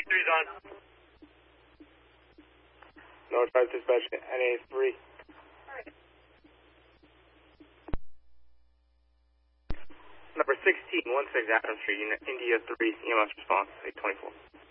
NA3's on. Northwest dispatch, NA3. Number 16, 16 Adams Street, Unit India 3, EMS response, 824.